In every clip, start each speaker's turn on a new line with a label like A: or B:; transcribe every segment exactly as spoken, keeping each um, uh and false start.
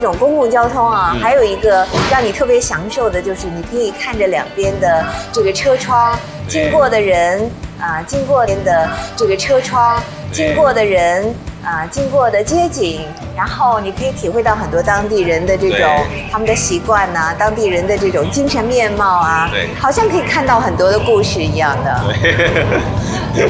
A: 这种公共交通啊，还有一个让你特别享受的，就是你可以看着两边的这个车窗，经过的人啊，经过的这个车窗，经过的人啊，经过的街景，然后你可以体会到很多当地人的这种他们的习惯呐、啊，当地人的这种精神面貌啊，对，好像可以看到很多的故事一样的。
B: 对。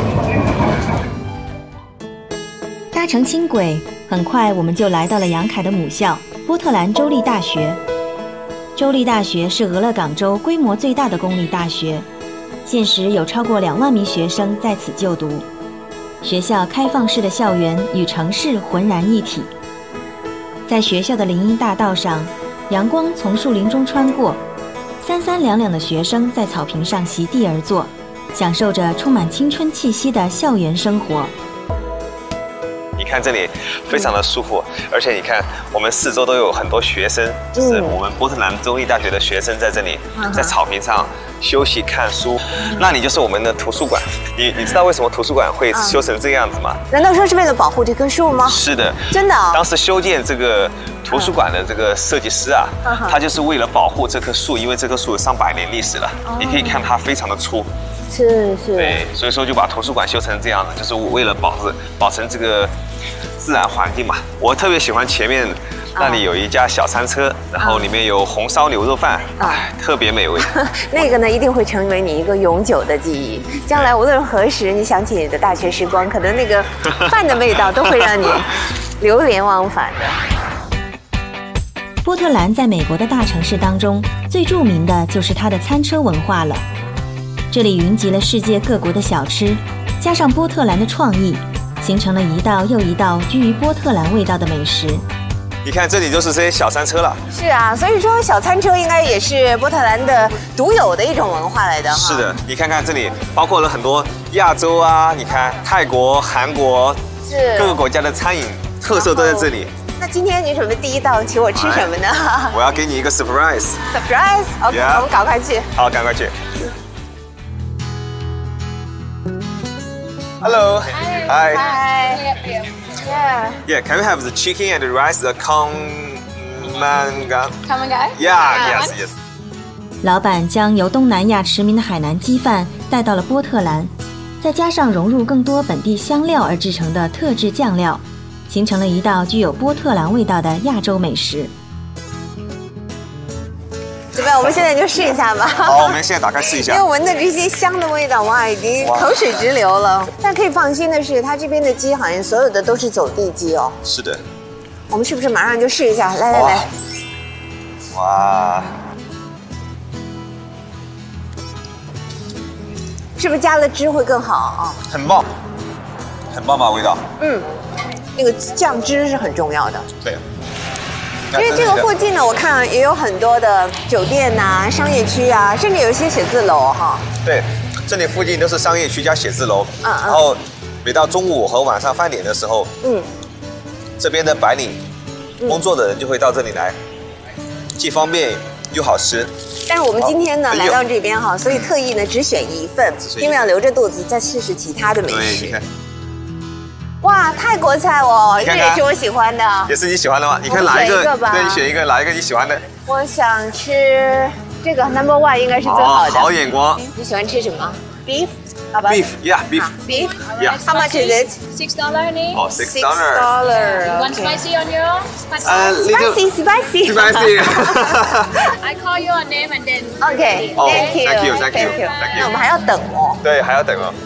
C: 搭乘轻轨，很快我们就来到了杨凯的母校波特兰州立大学。州立大学是俄勒冈州规模最大的公立大学，现时有超过两万名学生在此就读。学校开放式的校园与城市浑然一体。在学校的林荫大道上，阳光从树林中穿过，三三两两的学生在草坪上席地而坐，享受着充满青春气息的校园生活。
B: 你看这里非常的舒服，而且你看我们四周都有很多学生，就是我们波特兰州立大学的学生在这里，在草坪上休息看书。那里就是我们的图书馆。你你知道为什么图书馆会修成这个样子吗？
A: 难道说是为了保护这棵树吗？
B: 是的，
A: 真的、哦。
B: 当时修建这个图书馆的这个设计师啊，他就是为了保护这棵树，因为这棵树有上百年历史了。你可以看它非常的粗。
A: 是是。对，
B: 所以说就把图书馆修成这样的，就是为了保持保存这个自然环境嘛。我特别喜欢前面那里有一家小餐车，啊、然后里面有红烧牛肉饭，哎、啊，特别美味。
A: 那个呢，一定会成为你一个永久的记忆。将来无论何时，你想起你的大学时光，可能那个饭的味道都会让你流连忘返的。
C: 波特兰在美国的大城市当中，最著名的就是它的餐车文化了。这里云集了世界各国的小吃，加上波特兰的创意，形成了一道又一道居于波特兰味道的美食。
B: 你看这里就是这些小餐车了。
A: 是啊，所以说小餐车应该也是波特兰的独有的一种文化来的。
B: 是的，你看看这里包括了很多亚洲啊，你看泰国、韩国，是各个国家的餐饮特色都在这里。
A: 那今天你准备第一道请我吃什么呢？
B: 我要给你一个 surprise。
A: surprise？OK，、okay, yeah. 我们赶快去。
B: 好，赶快去。Hello.
A: Hi.
B: Hi.
A: Hi. Yeah.
B: Yeah. Can we have the chicken and the rice, the kham mangan?
D: Kham mangan?
B: Yeah. Yes. Yes.
C: 老板将由东南亚驰名的海南鸡饭带到了波特兰，再加上融入更多本地香料而制成的特制酱料，形成了一道具有波特兰味道的亚洲美食。
A: 怎么样？我们现在就试一下吧。
B: 好，我们现在打开试一下。
A: 因为闻的这些香的味道，哇，已经口水直流了。但可以放心的是，它这边的鸡好像所有的都是走地鸡哦。
B: 是的。
A: 我们是不是马上就试一下？来来来。
B: 哇。
A: 是不是加了汁会更好啊？
B: 很棒，很棒吧味道。
A: 嗯，那个酱汁是很重要的。
B: 对。
A: 因为这个附近呢，我看也有很多的酒店呐、啊、商业区啊，甚至有一些写字楼哈。
B: 对，这里附近都是商业区加写字楼。嗯嗯。然后每到中午和晚上饭点的时候，嗯，这边的白领工作的人就会到这里来，既方便又好吃。
A: 但是我们今天呢来到这边哈，所以特意呢只选一份，因为要留着肚子再试试其他的美食。
B: 对，你看。
A: 哇，泰国菜哦，这也是我喜欢的。
B: 也是你喜欢的吗？你看哪一个？对，你选一个，哪一个你喜欢的？
A: 我想吃这个 number one 应该是最好的。
B: 好眼光。
A: 你喜欢吃什么 ？Beef？ 好吧。
B: Beef, yeah, beef.
A: Beef?
B: Yeah.
A: How much is it?
D: Six dollar only.
B: Oh, six
A: Six
B: dollar.
A: dollar.
D: One spicy on your?
B: Uh,
A: spicy, spicy.
B: Spicy.
D: I call your name and then.
A: Okay. Thank you.
B: Thank you. Thank you.
A: Thank you. 那我们还要等哦。
B: 对，还要等哦。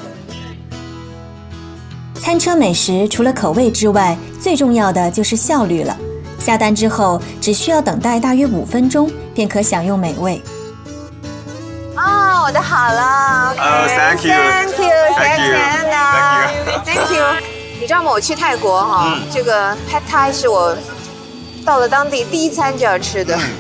C: 餐车美食除了口味之外，最重要的就是效率了。下单之后，只需要等待大约五分钟，便可享用美味。
A: 哦，我的好了。
B: 呃 ，Thank
A: you，Thank
B: you，Thank
A: you，Thank you。你知道吗？我去泰国哈，嗯、这个 Pad Thai 是我到了当地第一餐就要吃的。嗯、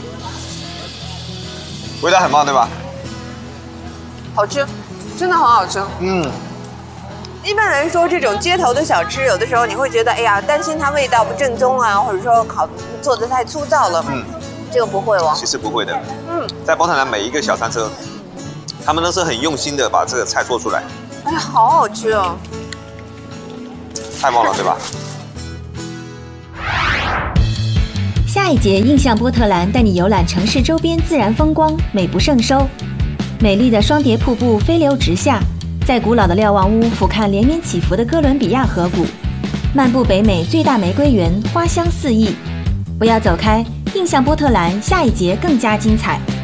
B: 味道很棒，对吧？
A: 好吃，真的很好吃。嗯。一般来说，这种街头的小吃，有的时候你会觉得，哎呀，担心它味道不正宗啊，或者说烤做的太粗糙了。嗯，这个不会哦。
B: 其实不会的。嗯，在波特兰每一个小餐车，他们都是很用心的把这个菜做出来。
A: 哎呀，好好吃哦！
B: 太棒了，对吧？
C: 下一节印象波特兰带你游览城市周边自然风光，美不胜收。美丽的双叠瀑布飞流直下，在古老的瞭望屋俯瞰连绵起伏的哥伦比亚河谷，漫步北美最大玫瑰园，花香四溢。不要走开，印象波特兰下一节更加精彩。